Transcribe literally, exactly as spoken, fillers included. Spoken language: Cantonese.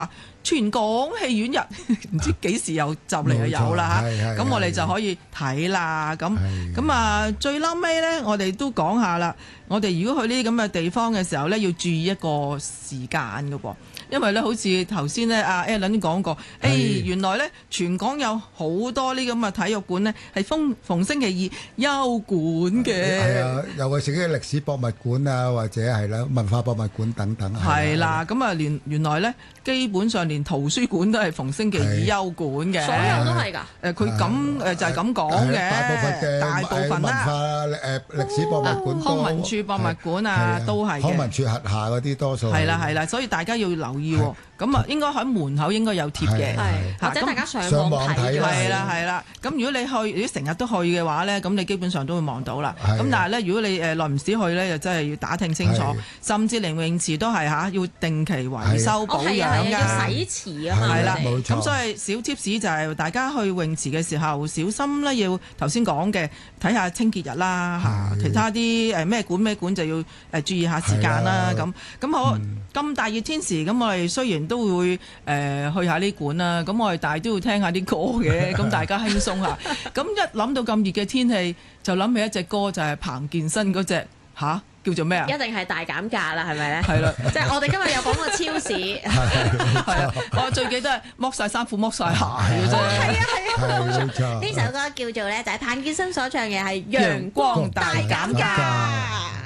全港戲院日唔知幾時又就嚟就有啦嚇，咁我哋就可以睇啦。咁咁啊，最嬲尾呢，我哋都講下啦。我哋如果去呢啲咁嘅地方嘅時候呢，要注意一個時間㗎噃。因為咧，好似頭先咧，阿 Alan 講過，誒、哎、原來咧，全港有好多呢咁嘅體育館咧，係逢逢星期二休館嘅。 係啊，尤其是啲歷史博物館啊，或者係啦文化博物館等等。 係啦，咁啊，連原來咧，基本上連圖書館都係逢星期二休館嘅。 所有都係㗎。 誒，佢咁誒就係咁講嘅。 大部分嘅大部分啦， 文化誒歷史博物館、 康文署博物館啊，都係嘅。 康文署轄下嗰啲多數係啦係啦，所以大家要留意喎。咁啊，應該喺門口應該有貼嘅， 或者大家上網睇。 係啦係啦，咁如果你去，如果成日都去嘅話咧，咁你基本上都會望到啦。咁但係咧，如果你誒耐唔時去咧，就真係要打聽清楚，甚至連泳池都係嚇要定期維修保養㗎。 要洗池啊嘛。 係啦，咁所以小 tips 就係大家去泳池嘅時候小心咧，要頭先講嘅睇下清潔日啦嚇，其他啲誒咩館咩館就要誒注意下時間啦。咁咁好，咁大熱天時，咁我哋雖然都會誒、呃、去下呢館啦，咁我哋但係都要聽下啲歌嘅，咁大家輕鬆下。咁一諗到咁熱嘅天氣，就諗起一隻歌，就係彭健新嗰隻嚇叫做咩啊？ 一定係大減價啦，係咪咧？ 係啦， 即係我哋今日有講過超市， 係啊，我最記得係剝晒衫褲、剝晒鞋嘅啫。 係啊係啊，冇錯。 呢首歌叫做咧就係彭健新所唱嘅係《陽光大減價》。